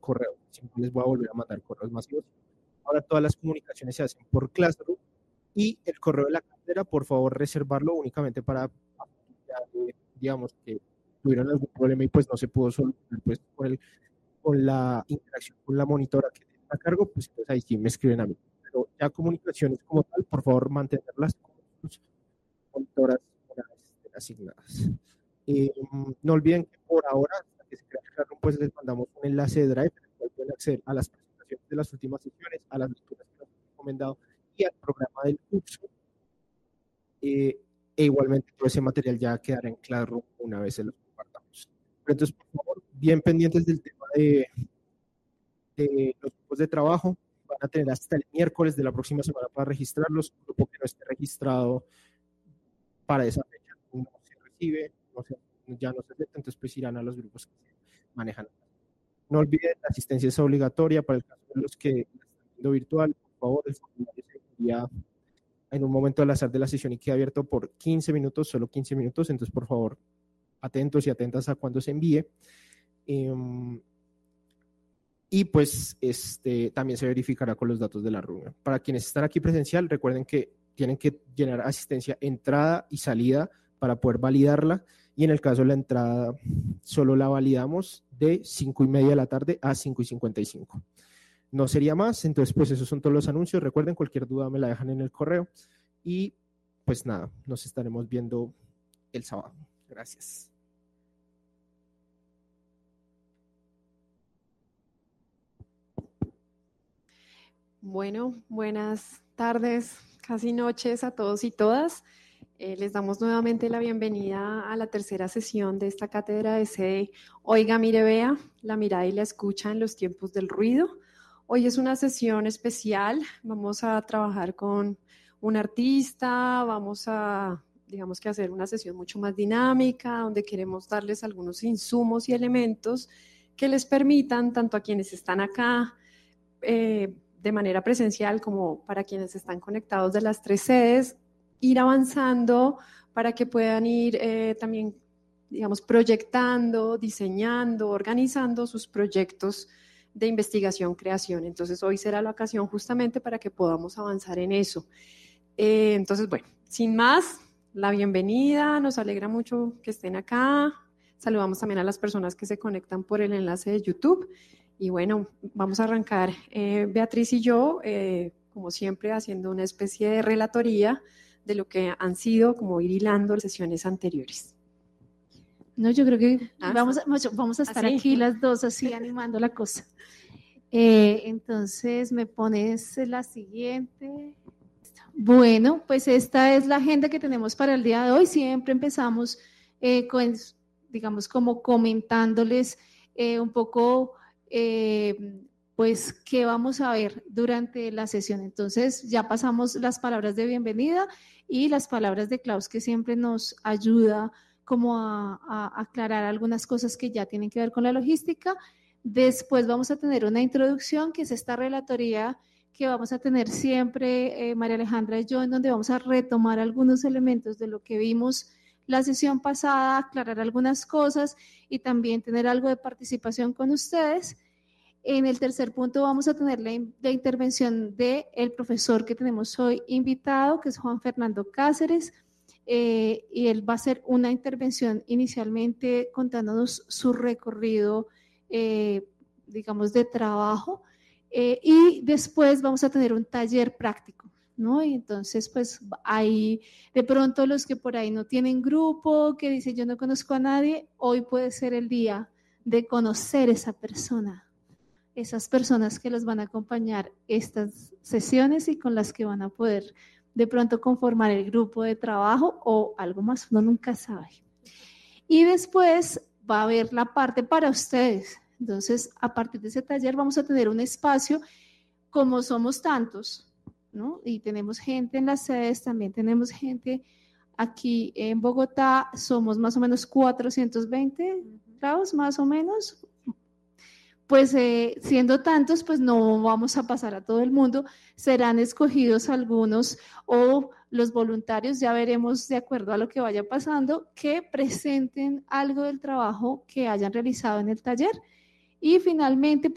correo. Siempre les voy a volver a mandar correos masivos. Ahora todas las comunicaciones se hacen por Classroom y el correo de la cátedra, por favor, reservarlo únicamente para, digamos, que tuvieron algún problema y pues no se pudo solucionar pues con la interacción con la monitora que tiene a cargo, pues entonces ahí sí me escriben a mí. Pero ya comunicaciones como tal, por favor, mantenerlas con sus monitoras asignadas. No olviden que por ahora, hasta que se crea Classroom, pues les mandamos un enlace de Drive, en el cual pueden acceder a las presentaciones de las últimas sesiones, a las lecturas que nos han recomendado y al programa del curso. E igualmente todo ese material ya quedará en Classroom una vez se los compartamos. Pero entonces, por favor, bien pendientes del tema de los grupos de trabajo. Van a tener hasta el miércoles de la próxima semana para registrarlos. Un grupo que no esté registrado para esa fecha no se recibe, ya no se acepta, entonces pues irán a los grupos que se manejan. No olviden, la asistencia es obligatoria para el caso de los que están viendo virtual. Por favor, el formulario se envía en un momento al azar de la sesión y queda abierto por 15 minutos, solo 15 minutos, entonces por favor, atentos y atentas a cuando se envíe. Y pues también se verificará con los datos de la reunión. Para quienes están aquí presencial, recuerden que tienen que llenar asistencia entrada y salida para poder validarla, y en el caso de la entrada solo la validamos de 5:30 de la tarde a 5:55. No sería más, entonces pues esos son todos los anuncios. Recuerden, cualquier duda me la dejan en el correo y pues nada, nos estaremos viendo el sábado. Gracias. Bueno, buenas tardes, casi noches a todos y todas. Les damos nuevamente la bienvenida a la tercera sesión de esta cátedra de sede Oiga, Mire, Vea, la mirada y la escucha en los tiempos del ruido. Hoy es una sesión especial, vamos a trabajar con un artista, vamos a, digamos que hacer una sesión mucho más dinámica, donde queremos darles algunos insumos y elementos que les permitan, tanto a quienes están acá, de manera presencial como para quienes están conectados de las tres sedes, ir avanzando para que puedan ir también, digamos, proyectando, diseñando, organizando sus proyectos de investigación, creación. Entonces, hoy será la ocasión justamente para que podamos avanzar en eso. Entonces, bueno, sin más, la bienvenida, nos alegra mucho que estén acá. Saludamos también a las personas que se conectan por el enlace de YouTube. Y bueno, vamos a arrancar Beatriz y yo, como siempre, haciendo una especie de relatoría de lo que han sido, como ir hilando las sesiones anteriores. No, yo creo que vamos a estar aquí las dos así animando la cosa. Entonces, me pones la siguiente. Bueno, pues esta es la agenda que tenemos para el día de hoy. Siempre empezamos con, digamos, como comentándoles un poco, pues, qué vamos a ver durante la sesión. Entonces, ya pasamos las palabras de bienvenida y las palabras de Klaus, que siempre nos ayuda como a aclarar algunas cosas que ya tienen que ver con la logística. Después vamos a tener una introducción, que es esta relatoría que vamos a tener siempre María Alejandra y yo, en donde vamos a retomar algunos elementos de lo que vimos la sesión pasada, aclarar algunas cosas y también tener algo de participación con ustedes. En el tercer punto vamos a tener la intervención del profesor que tenemos hoy invitado, que es Juan Fernando Cáceres, y él va a hacer una intervención inicialmente contándonos su recorrido, digamos, de trabajo, y después vamos a tener un taller práctico, ¿no? Y entonces, pues, ahí de pronto los que por ahí no tienen grupo, que dicen yo no conozco a nadie, hoy puede ser el día de conocer esa persona, esas personas que los van a acompañar estas sesiones y con las que van a poder de pronto conformar el grupo de trabajo o algo más, uno nunca sabe. Y después va a haber la parte para ustedes. Entonces, a partir de ese taller vamos a tener un espacio, como somos tantos, ¿no? Y tenemos gente en las sedes, también tenemos gente aquí en Bogotá, somos más o menos 420 grados, más o menos. Pues siendo tantos, pues no vamos a pasar a todo el mundo, serán escogidos algunos o los voluntarios, ya veremos de acuerdo a lo que vaya pasando, que presenten algo del trabajo que hayan realizado en el taller. Y finalmente,